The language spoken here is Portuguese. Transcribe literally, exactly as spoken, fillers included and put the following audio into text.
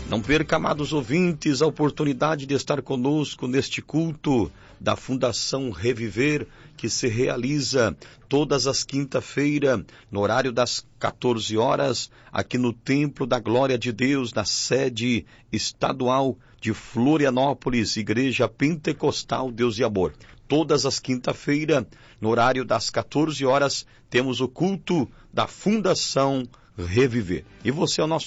Não perca, amados ouvintes, a oportunidade de estar conosco neste culto da Fundação Reviver, que se realiza todas as quinta-feiras, no horário das quatorze horas, aqui no Templo da Glória de Deus, na sede estadual de Florianópolis, Igreja Pentecostal Deus e Amor. Todas as quinta-feiras, no horário das quatorze horas, temos o culto da Fundação Reviver. E você é o nosso